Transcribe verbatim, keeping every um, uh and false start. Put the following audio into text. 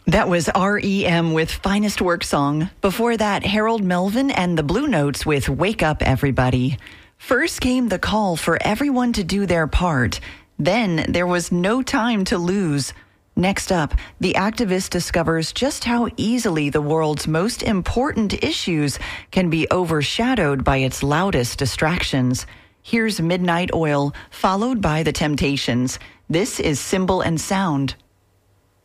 That was R E M with Finest Work Song. Before that, Harold Melvin and the Blue Notes with Wake Up Everybody. First came the call for everyone to do their part. Then there was no time to lose. Next up, the activist discovers just how easily the world's most important issues can be overshadowed by its loudest distractions. Here's Midnight Oil, followed by The Temptations. This is Symbol and Sound.